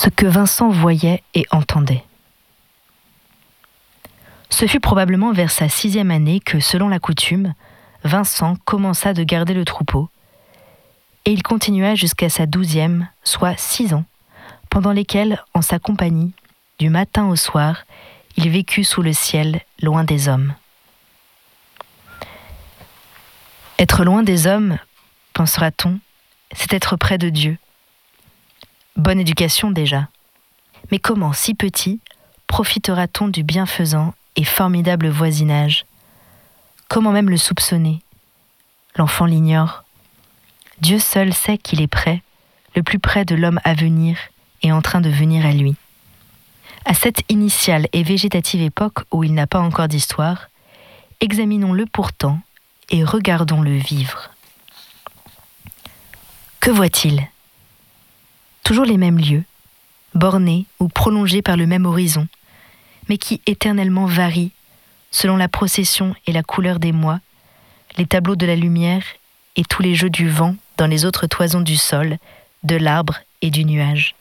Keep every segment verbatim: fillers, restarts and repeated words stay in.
Ce que Vincent voyait et entendait. Ce fut probablement vers sa sixième année que, selon la coutume, Vincent commença de garder le troupeau, et il continua jusqu'à sa douzième, soit six ans, pendant lesquels, en sa compagnie, du matin au soir, il vécut sous le ciel, loin des hommes. Être loin des hommes, pensera-t-on, c'est être près de Dieu. Bonne éducation déjà. Mais comment, si petit, profitera-t-on du bienfaisant et formidable voisinage? Comment même le soupçonner? L'enfant l'ignore. Dieu seul sait qu'il est près, le plus près de l'homme à venir et en train de venir à lui. À cette initiale et végétative époque où il n'a pas encore d'histoire, examinons-le pourtant et regardons-le vivre. Que voit-il? Toujours les mêmes lieux, bornés ou prolongés par le même horizon, mais qui éternellement varient selon la procession et la couleur des mois, les tableaux de la lumière et tous les jeux du vent dans les autres toisons du sol, de l'arbre et du nuage.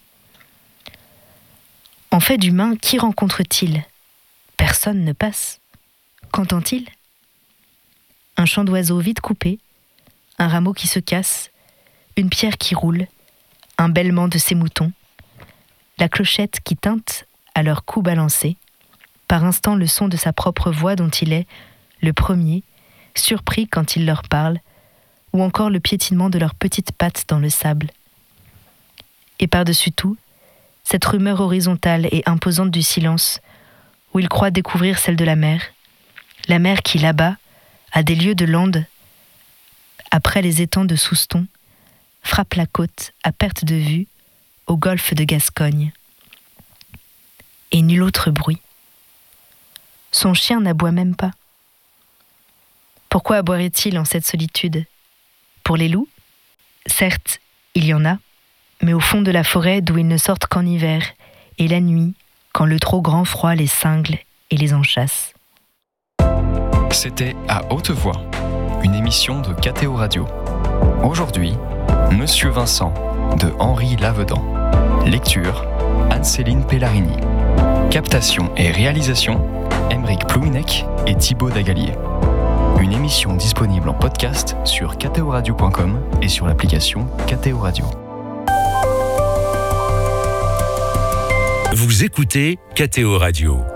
En fait d'humain, qui rencontre-t-il? Personne ne passe. Qu'entend-il? Un chant d'oiseau vite coupé, un rameau qui se casse, une pierre qui roule, un bêlement de ses moutons, la clochette qui tinte à leur cou balancé, par instant le son de sa propre voix dont il est, le premier, surpris quand il leur parle, ou encore le piétinement de leurs petites pattes dans le sable. Et par-dessus tout, cette rumeur horizontale et imposante du silence, où il croit découvrir celle de la mer, la mer qui, là-bas, à des lieues de lande, après les étangs de Souston, frappe la côte à perte de vue au golfe de Gascogne. Et nul autre bruit. Son chien n'aboie même pas. Pourquoi aboierait-il en cette solitude? Pour les loups? Certes, il y en a, mais au fond de la forêt d'où ils ne sortent qu'en hiver, et la nuit, quand le trop grand froid les cingle et les enchâsse. C'était À Haute Voix, une émission de K T O Radio. Aujourd'hui, Monsieur Vincent, de Henri Lavedan. Lecture, Anne-Céline Pellarini. Captation et réalisation, Aymeric Plouinec et Thibaut Dagalier. Une émission disponible en podcast sur k t o radio point com et sur l'application K T O Radio. Vous écoutez K T O Radio.